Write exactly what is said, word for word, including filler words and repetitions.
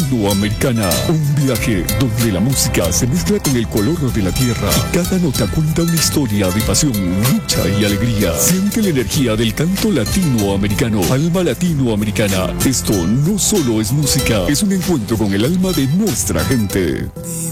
Latinoamericana. Un viaje donde la música se mezcla con el color de la tierra. Cada nota cuenta una historia de pasión, lucha y alegría. Siente la energía del canto latinoamericano. Alma Latinoamericana. Esto no solo es música, es un encuentro con el alma de nuestra gente.